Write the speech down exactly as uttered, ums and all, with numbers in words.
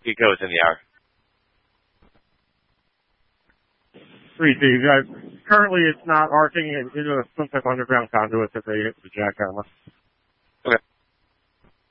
it goes in the air. three D. Uh, currently, it's not arcing into some type of underground conduit that they hit the jackhammer. Okay.